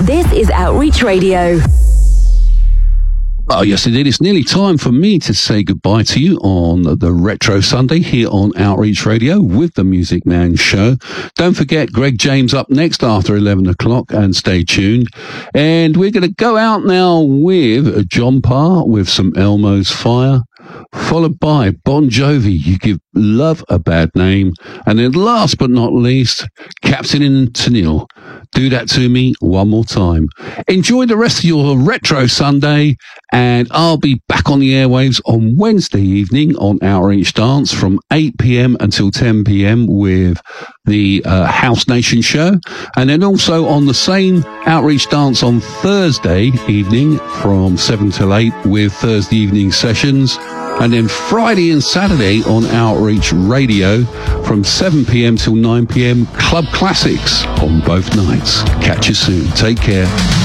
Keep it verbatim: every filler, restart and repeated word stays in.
This is Outreach Radio. Oh, yes, indeed. It's nearly time for me to say goodbye to you on the Retro Sunday here on Outreach Radio with the Music Man Show. Don't forget, Greg James up next after eleven o'clock, and stay tuned. And we're going to go out now with John Parr with some Elmo's Fire, followed by Bon Jovi, You Give Love a Bad Name. And then last but not least, Captain in Tennille, Do That To Me One More Time. Enjoy the rest of your Retro Sunday, and I'll be back on the airwaves on Wednesday evening on Outreach Dance from eight p.m. until ten p.m. with the uh, House Nation show. And then also on the same Outreach Dance on Thursday evening from seven till eight with Thursday evening sessions. And then Friday and Saturday on Outreach Radio from seven p.m. till nine p.m. Club Classics on both nights. Catch you soon. Take care.